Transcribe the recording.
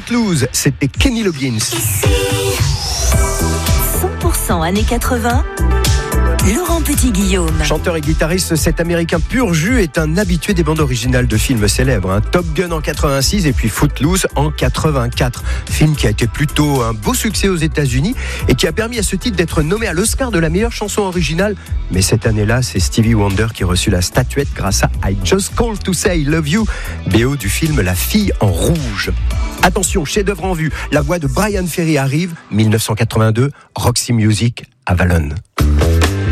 Footloose, c'était Kenny Loggins. 100% années 80, Laurent Petit-Guillaume. Chanteur et guitariste, cet Américain pur jus est un habitué des bandes originales de films célèbres. Top Gun en 86 et puis Footloose en 84. Film qui a été plutôt un beau succès aux États-Unis et qui a permis à ce titre d'être nommé à l'Oscar de la meilleure chanson originale. Mais cette année-là, c'est Stevie Wonder qui reçut la statuette grâce à I Just Called to Say I Love You, BO du film La Fille en rouge. Attention, chef-d'œuvre en vue, la voix de Brian Ferry arrive, 1982, Roxy Music à Valonne.